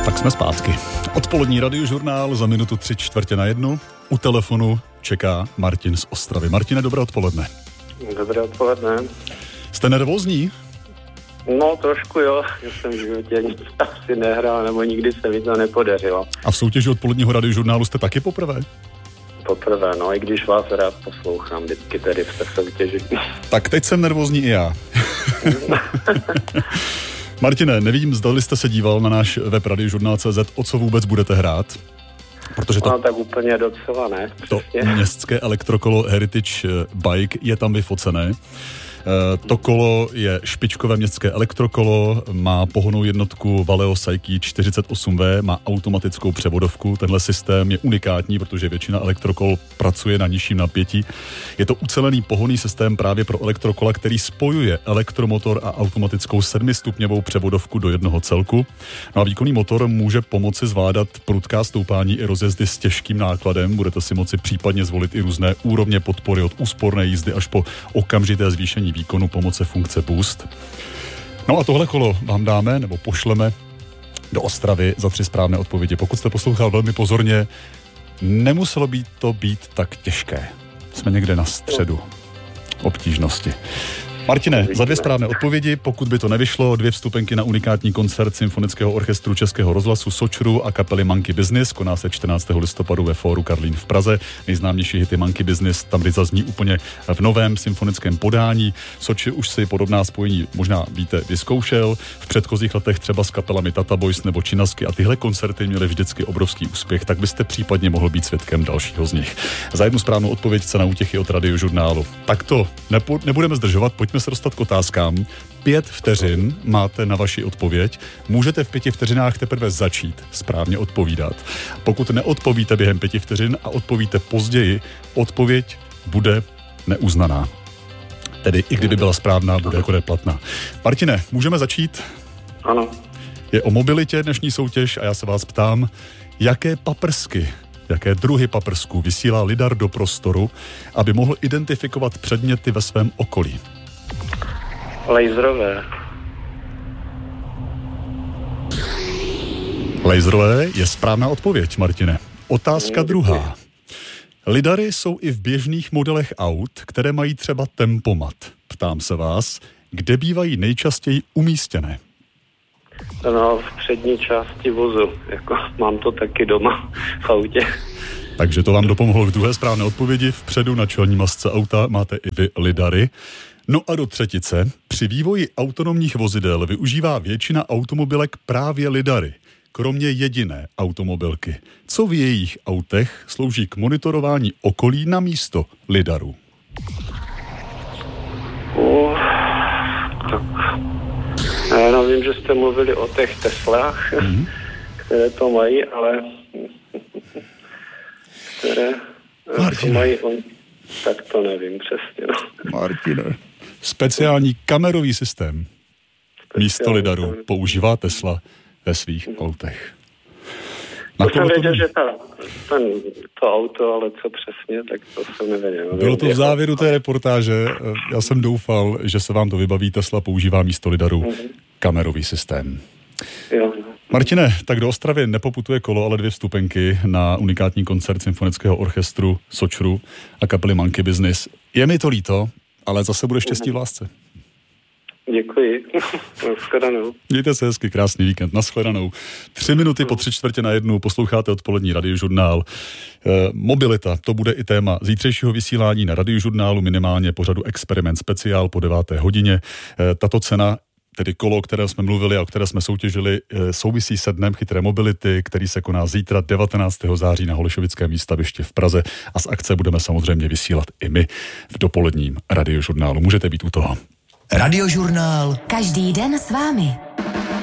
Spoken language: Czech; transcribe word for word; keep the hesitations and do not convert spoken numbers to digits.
Tak jsme zpátky. Odpolední radiožurnál za minutu tři čtvrtě na jednu. U telefonu čeká Martin z Ostravy. Martine, dobré odpoledne. Dobré odpoledne. Jste nervózní? No trošku jo, já jsem v životě nic asi nehrál, nebo nikdy se mi to nepodařilo. A v soutěži odpoledního radiožurnálu jste taky poprvé? Poprvé, no, i když vás rád poslouchám vždycky tady v té soutěži. Tak teď jsem nervózní i já. Martine, nevím, zdali jste se díval na náš web radiožurnál tečka cé zet, o co vůbec budete hrát? Protože to, no, tak úplně docela ne. To městské elektrokolo Heritage Bike je tam vyfocené. To kolo je špičkové městské elektrokolo, má pohonnou jednotku Valeo Psyche čtyřicet osm vé, má automatickou převodovku. Tenhle systém je unikátní, protože většina elektrokol pracuje na nižším napětí. Je to ucelený pohonný systém právě pro elektrokola, který spojuje elektromotor a automatickou sedmistupňovou převodovku do jednoho celku. No a výkonný motor může pomoci zvládat prudká stoupání i rozjezdy s těžkým nákladem. Budete si moci případně zvolit i různé úrovně podpory od úsporné jízdy až po okamžité zvýšení výkonu pomocí funkce Boost. No a tohle kolo vám dáme, nebo pošleme do Ostravy za tři správné odpovědi. Pokud jste poslouchal velmi pozorně, nemuselo být to být tak těžké. Jsme někde na středu obtížnosti. Martine, za dvě správné odpovědi, pokud by to nevyšlo, dvě vstupenky na unikátní koncert Symfonického orchestru Českého rozhlasu Sočru a kapely Monkey Business. Koná se čtrnáctého listopadu ve Fóru Karlín v Praze. Nejznámější hity Monkey Business tam kdy zazní úplně v novém symfonickém podání. Soči už si podobná spojení možná víte vyzkoušel. V předchozích letech třeba s kapelami Tata Boys nebo Činasky a tyhle koncerty měly vždycky obrovský úspěch, tak byste případně mohl být svědkem dalšího z nich. Za jednu správnou odpověď cena útěchy od radiožurnálu. Tak to nepo, nebudeme zdržovat, pojďme se dostat k otázkám. Pět vteřin máte na vaši odpověď. Můžete v pěti vteřinách teprve začít správně odpovídat. Pokud neodpovíte během pěti vteřin a odpovíte později, odpověď bude neuznaná. Tedy i kdyby byla správná, bude jako neplatná. Martine, můžeme začít? Ano. Je o mobilitě dnešní soutěž a já se vás ptám, jaké paprsky, jaké druhy paprsků vysílá lidar do prostoru, aby mohl identifikovat předměty ve svém okolí? Laserové. Laserové je správná odpověď, Martine. Otázka druhá. Lidary jsou i v běžných modelech aut, které mají třeba tempomat. Ptám se vás, kde bývají nejčastěji umístěné? No, v přední části vozu. Jako, mám to taky doma v autě. Takže to vám dopomohlo k druhé správné odpovědi. Vpředu na čelní masce auta máte i vy lidary. No a do třetice. Při vývoji autonomních vozidel využívá většina automobilek právě lidary, kromě jediné automobilky. Co v jejich autech slouží k monitorování okolí na místo lidarů? Uh, tak. Já vím, že jste mluvili o těch Teslách, mm-hmm. které to mají, ale které to mají on, tak to nevím přesně. No. Martine. Speciální kamerový systém Speciální místo lidarů kamerový. Používá Tesla ve svých autech. Na to jsem věděl, že ta, ten, to auto, ale co přesně, tak to jsem nevěděl. Bylo to v závěru té reportáže. Já jsem doufal, že se vám to vybaví. Tesla používá místo lidarů mm-hmm. kamerový systém. Jo. Martine, tak do Ostravy nepoputuje kolo, ale dvě vstupenky na unikátní koncert Symfonického orchestru Sočru a kapely Monkey Business. Je mi to líto, ale zase bude štěstí v lásce. Děkuji. Naschledanou. Mějte se hezky, krásný víkend. Naschledanou. Tři minuty po tři čtvrtě na jednu posloucháte odpolední radiožurnál. E, mobilita, to bude i téma zítřejšího vysílání na radiožurnálu, minimálně pořadu Experiment speciál po deváté hodině. E, tato cena, tedy kolo, o které jsme mluvili a o které jsme soutěžili, souvisí se dnem chytré mobility, který se koná zítra devatenáctého září na Holešovickém výstavišti v Praze a z akce budeme samozřejmě vysílat i my v dopoledním radiožurnálu. Můžete být u toho. Radiožurnál. Každý den s vámi.